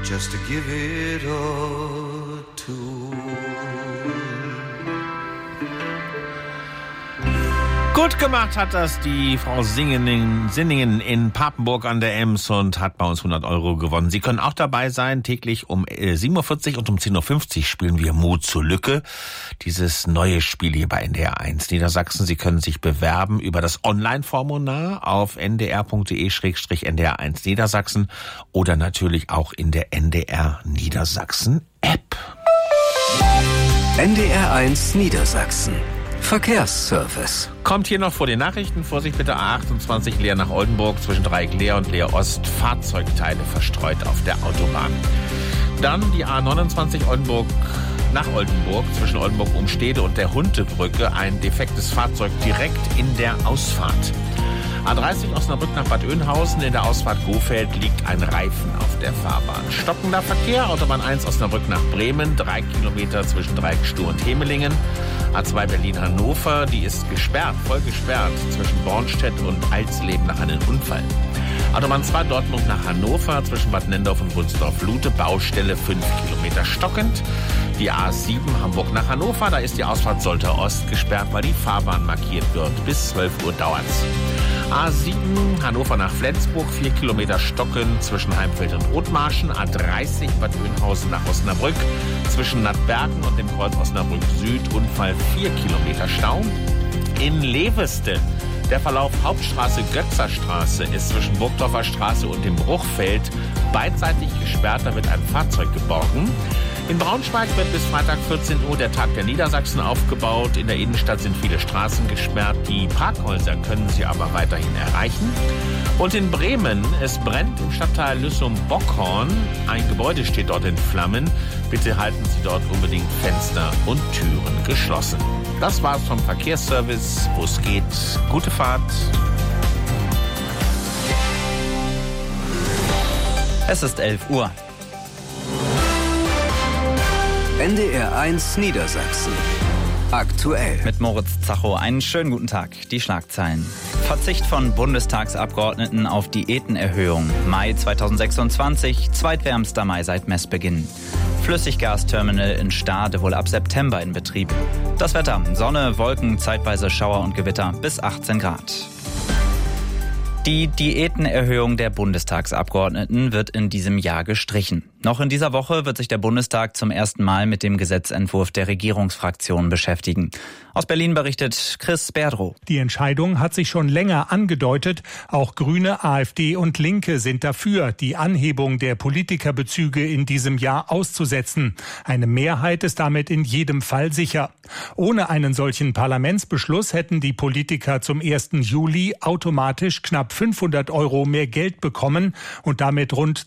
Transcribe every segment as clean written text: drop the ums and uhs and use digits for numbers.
just to give it a tune. Gut gemacht hat das die Frau Sinningen in Papenburg an der Ems und hat bei uns 100 € gewonnen. Sie können auch dabei sein. Täglich um 7.40 Uhr und um 10.50 Uhr spielen wir Mut zur Lücke. Dieses neue Spiel hier bei NDR 1 Niedersachsen. Sie können sich bewerben über das Online-Formular auf ndr.de/ndr1 Niedersachsen oder natürlich auch in der NDR Niedersachsen App. NDR 1 Niedersachsen. Verkehrsservice. Kommt hier noch vor den Nachrichten. Vorsicht bitte, A28 Leer nach Oldenburg, zwischen Dreieck Leer und Leer Ost. Fahrzeugteile verstreut auf der Autobahn. Dann die A29 Oldenburg nach Oldenburg, zwischen Oldenburg-Umstede und der Huntebrücke. Ein defektes Fahrzeug direkt in der Ausfahrt. A30 Osnabrück nach Bad Oeynhausen. In der Ausfahrt Gohfeld liegt ein Reifen auf der Fahrbahn. Stockender Verkehr, Autobahn 1 Osnabrück nach Bremen, 3 Kilometer zwischen Dreieckstuhl und Hemelingen. A2 Berlin-Hannover, die ist gesperrt, voll gesperrt, zwischen Bornstedt und Alsleben nach einem Unfall. Autobahn 2 Dortmund nach Hannover, zwischen Bad Nendorf und Wunsdorf-Lute, Baustelle 5 Kilometer stockend. Die A7 Hamburg nach Hannover, da ist die Ausfahrt Soltau Ost gesperrt, weil die Fahrbahn markiert wird. Bis 12 Uhr dauert's. A7 Hannover nach Flensburg, 4 Kilometer stockend zwischen Heimfeld und Othmarschen. A30 Bad Oeynhausen nach Osnabrück, zwischen Nattbergen und dem Kreuz Osnabrück Süd, Unfall 4 Kilometer Stau. In Leveste, der Verlauf Hauptstraße-Götzerstraße ist zwischen Burgdorfer Straße und dem Bruchfeld beidseitig gesperrt, da wird ein Fahrzeug geborgen. In Braunschweig wird bis Freitag 14 Uhr der Tag der Niedersachsen aufgebaut. In der Innenstadt sind viele Straßen gesperrt. Die Parkhäuser können Sie aber weiterhin erreichen. Und in Bremen, es brennt im Stadtteil Lüssum-Bockhorn. Ein Gebäude steht dort in Flammen. Bitte halten Sie dort unbedingt Fenster und Türen geschlossen. Das war's vom Verkehrsservice. Wo es geht, gute Fahrt. Es ist 11 Uhr. NDR 1 Niedersachsen. Aktuell. Mit Moritz Zacho einen schönen guten Tag. Die Schlagzeilen. Verzicht von Bundestagsabgeordneten auf Diätenerhöhung. Mai 2026, zweitwärmster Mai seit Messbeginn. Flüssiggasterminal in Stade wohl ab September in Betrieb. Das Wetter: Sonne, Wolken, zeitweise Schauer und Gewitter bis 18 Grad. Die Diätenerhöhung der Bundestagsabgeordneten wird in diesem Jahr gestrichen. Noch in dieser Woche wird sich der Bundestag zum ersten Mal mit dem Gesetzentwurf der Regierungsfraktion beschäftigen. Aus Berlin berichtet Chris Berdrow. Die Entscheidung hat sich schon länger angedeutet. Auch Grüne, AfD und Linke sind dafür, die Anhebung der Politikerbezüge in diesem Jahr auszusetzen. Eine Mehrheit ist damit in jedem Fall sicher. Ohne einen solchen Parlamentsbeschluss hätten die Politiker zum 1. Juli automatisch knapp 500 € mehr Geld bekommen und damit rund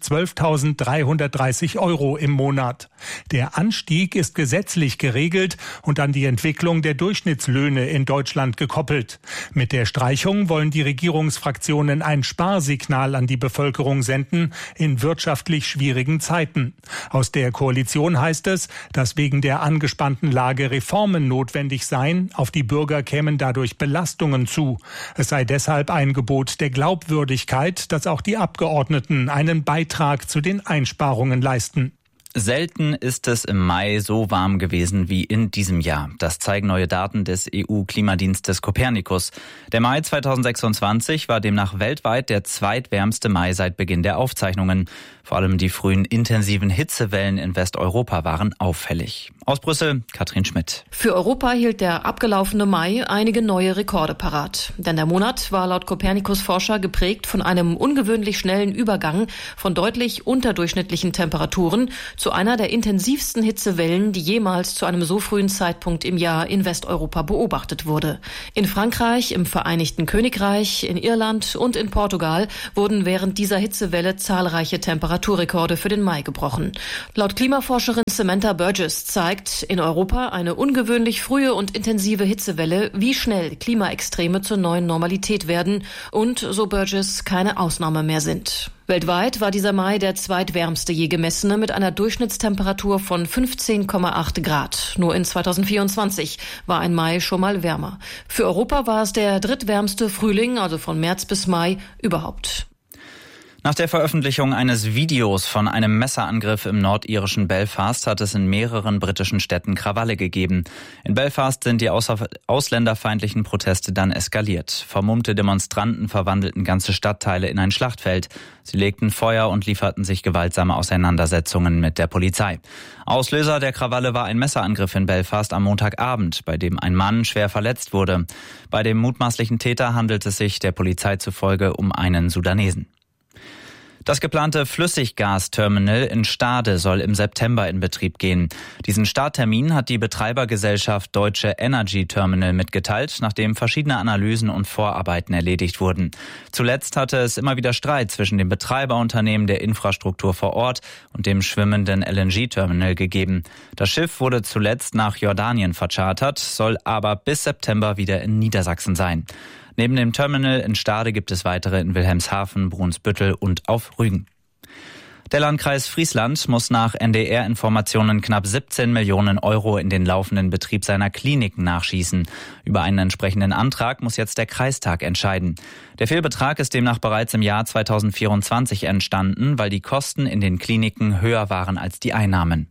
12.330 € im Monat. Der Anstieg ist gesetzlich geregelt und an die Entwicklung der Durchschnittslöhne in Deutschland gekoppelt. Mit der Streichung wollen die Regierungsfraktionen ein Sparsignal an die Bevölkerung senden in wirtschaftlich schwierigen Zeiten. Aus der Koalition heißt es, dass wegen der angespannten Lage Reformen notwendig seien. Auf die Bürger kämen dadurch Belastungen zu. Es sei deshalb ein Gebot der Glaubwürdigkeit, dass auch die Abgeordneten einen Beitrag zu den Einsparungen leisten. Selten ist es im Mai so warm gewesen wie in diesem Jahr. Das zeigen neue Daten des EU-Klimadienstes Copernicus. Der Mai 2026 war demnach weltweit der zweitwärmste Mai seit Beginn der Aufzeichnungen. Vor allem die frühen intensiven Hitzewellen in Westeuropa waren auffällig. Aus Brüssel, Katrin Schmidt. Für Europa hielt der abgelaufene Mai einige neue Rekorde parat. Denn der Monat war laut Copernicus-Forscher geprägt von einem ungewöhnlich schnellen Übergang von deutlich unterdurchschnittlichen Temperaturen zu einer der intensivsten Hitzewellen, die jemals zu einem so frühen Zeitpunkt im Jahr in Westeuropa beobachtet wurde. In Frankreich, im Vereinigten Königreich, in Irland und in Portugal wurden während dieser Hitzewelle zahlreiche Temperaturrekorde für den Mai gebrochen. Laut Klimaforscherin Samantha Burgess zeigt in Europa eine ungewöhnlich frühe und intensive Hitzewelle, wie schnell Klimaextreme zur neuen Normalität werden und, so Burgess, keine Ausnahme mehr sind. Weltweit war dieser Mai der zweitwärmste je gemessene mit einer Durchschnittstemperatur von 15,8 Grad. Nur in 2024 war ein Mai schon mal wärmer. Für Europa war es der drittwärmste Frühling, also von März bis Mai, überhaupt. Nach der Veröffentlichung eines Videos von einem Messerangriff im nordirischen Belfast hat es in mehreren britischen Städten Krawalle gegeben. In Belfast sind die ausländerfeindlichen Proteste dann eskaliert. Vermummte Demonstranten verwandelten ganze Stadtteile in ein Schlachtfeld. Sie legten Feuer und lieferten sich gewaltsame Auseinandersetzungen mit der Polizei. Auslöser der Krawalle war ein Messerangriff in Belfast am Montagabend, bei dem ein Mann schwer verletzt wurde. Bei dem mutmaßlichen Täter handelt es sich der Polizei zufolge um einen Sudanesen. Das geplante Flüssiggasterminal in Stade soll im September in Betrieb gehen. Diesen Starttermin hat die Betreibergesellschaft Deutsche Energy Terminal mitgeteilt, nachdem verschiedene Analysen und Vorarbeiten erledigt wurden. Zuletzt hatte es immer wieder Streit zwischen dem Betreiberunternehmen der Infrastruktur vor Ort und dem schwimmenden LNG-Terminal gegeben. Das Schiff wurde zuletzt nach Jordanien verchartert, soll aber bis September wieder in Niedersachsen sein. Neben dem Terminal in Stade gibt es weitere in Wilhelmshaven, Brunsbüttel und auf Rügen. Der Landkreis Friesland muss nach NDR-Informationen knapp 17 Millionen Euro in den laufenden Betrieb seiner Kliniken nachschießen. Über einen entsprechenden Antrag muss jetzt der Kreistag entscheiden. Der Fehlbetrag ist demnach bereits im Jahr 2024 entstanden, weil die Kosten in den Kliniken höher waren als die Einnahmen.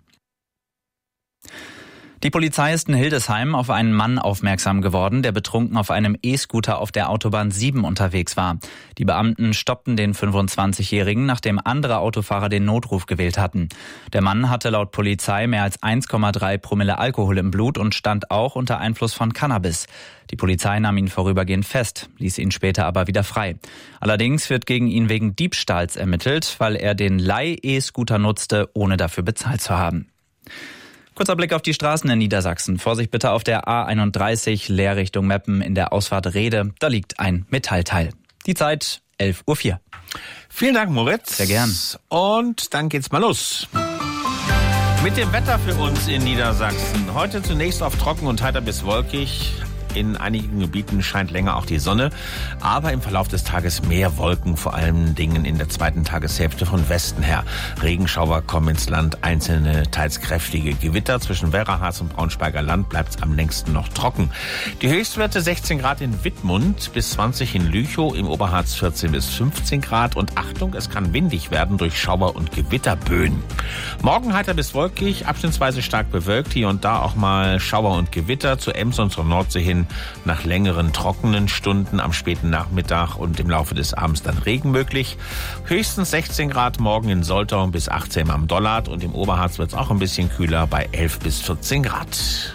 Die Polizei ist in Hildesheim auf einen Mann aufmerksam geworden, der betrunken auf einem E-Scooter auf der Autobahn 7 unterwegs war. Die Beamten stoppten den 25-Jährigen, nachdem andere Autofahrer den Notruf gewählt hatten. Der Mann hatte laut Polizei mehr als 1,3 Promille Alkohol im Blut und stand auch unter Einfluss von Cannabis. Die Polizei nahm ihn vorübergehend fest, ließ ihn später aber wieder frei. Allerdings wird gegen ihn wegen Diebstahls ermittelt, weil er den Leih-E-Scooter nutzte, ohne dafür bezahlt zu haben. Kurzer Blick auf die Straßen in Niedersachsen. Vorsicht bitte auf der A31 Leer Richtung Meppen in der Ausfahrt Rehde. Da liegt ein Metallteil. Die Zeit 11:04 Uhr. Vielen Dank, Moritz. Sehr gern. Und dann geht's mal los. Mit dem Wetter für uns in Niedersachsen. Heute zunächst auf trocken und heiter bis wolkig. In einigen Gebieten scheint länger auch die Sonne, aber im Verlauf des Tages mehr Wolken, vor allen Dingen in der zweiten Tageshälfte von Westen her. Regenschauer kommen ins Land, einzelne teils kräftige Gewitter. Zwischen Werra, Harz und Braunschweiger Land bleibt es am längsten noch trocken. Die Höchstwerte 16 Grad in Wittmund bis 20 in Lüchow, im Oberharz 14 bis 15 Grad. Und Achtung, es kann windig werden durch Schauer und Gewitterböen. Morgen heiter bis wolkig, abschnittsweise stark bewölkt, hier und da auch mal Schauer und Gewitter, zur Ems und zur Nordsee hin. Nach längeren trockenen Stunden am späten Nachmittag und im Laufe des Abends dann Regen möglich. Höchstens 16 Grad morgen in Soltau bis 18 am Dollard und im Oberharz wird es auch ein bisschen kühler bei 11 bis 14 Grad.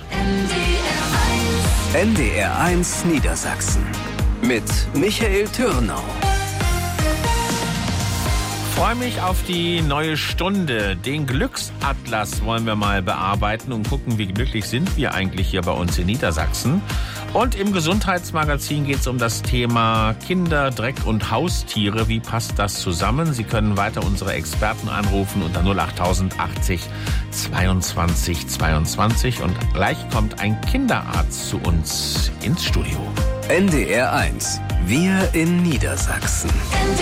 NDR1 Niedersachsen mit Michael Türnau. Ich freue mich auf die neue Stunde. Den Glücksatlas wollen wir mal bearbeiten und gucken, wie glücklich sind wir eigentlich hier bei uns in Niedersachsen. Und im Gesundheitsmagazin geht es um das Thema Kinder, Dreck und Haustiere. Wie passt das zusammen? Sie können weiter unsere Experten anrufen unter 08000 80 22 22. Und gleich kommt ein Kinderarzt zu uns ins Studio. NDR1, wir in Niedersachsen.